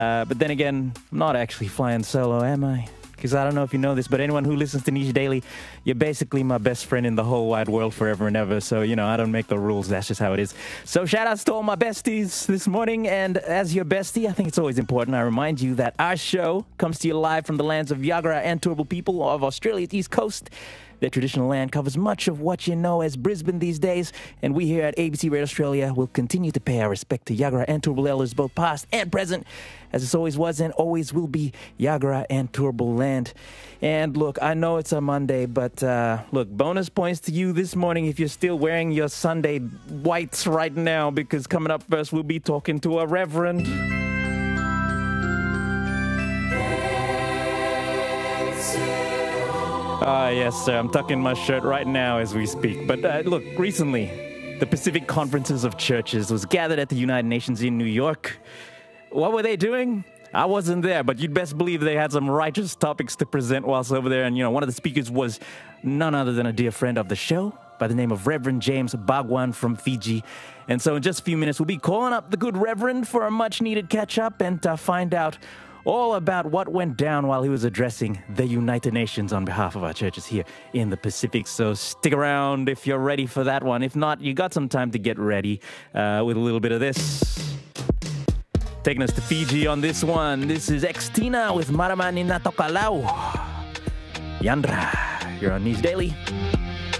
But then again, I'm not actually flying solo, am I? Because I don't know if you know this, but anyone who listens to Niche Daily, you're basically my best friend in the whole wide world forever and ever. So, I don't make the rules. That's just how it is. So shout outs to all my besties this morning. And as your bestie, I think it's always important I remind you that our show comes to you live from the lands of Yagara and Turrbal people of Australia's East Coast. Their traditional land covers much of what you know as Brisbane these days, and we here at ABC Radio Australia will continue to pay our respect to Yagara and Turrbal elders, both past and present, as this always was and always will be Yagara and Turrbal land. And look, I know it's a Monday, but look, bonus points to you this morning if you're still wearing your Sunday whites right now, because coming up first, we'll be talking to a reverend. Yes, sir. I'm tucking my shirt right now as we speak. But look, recently, the Pacific Conferences of Churches was gathered at the United Nations in New York. What were they doing? I wasn't there, but you'd best believe they had some righteous topics to present whilst over there. And, one of the speakers was none other than a dear friend of the show by the name of Reverend James Bhagwan from Fiji. And so in just a few minutes, we'll be calling up the good Reverend for a much-needed catch-up and to find out all about what went down while he was addressing the United Nations on behalf of our churches here in the Pacific. So stick around if you're ready for that one. If not, you got some time to get ready with a little bit of this. Taking us to Fiji on this one, this is Xtina with Maramani Natokalau. Yandra, you're on Niche Daily.